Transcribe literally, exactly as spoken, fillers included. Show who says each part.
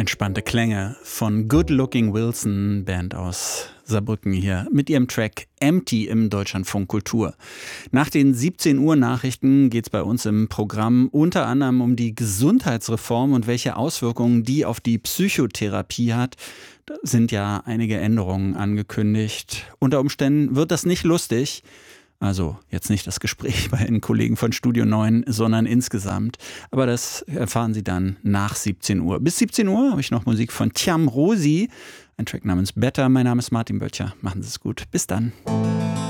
Speaker 1: Entspannte Klänge von Good Looking Wilson, Band aus Saarbrücken hier, mit ihrem Track Empty im Deutschlandfunk Kultur. Nach den siebzehn Uhr Nachrichten geht es bei uns im Programm unter anderem um die Gesundheitsreform und welche Auswirkungen die auf die Psychotherapie hat. Da sind ja einige Änderungen angekündigt. Unter Umständen wird das nicht lustig. Also jetzt nicht das Gespräch bei den Kollegen von Studio neun, sondern insgesamt. Aber das erfahren Sie dann nach siebzehn Uhr. Bis siebzehn Uhr habe ich noch Musik von Tiam Rosi, ein Track namens Better. Mein Name ist Martin Böttcher. Machen Sie es gut. Bis dann.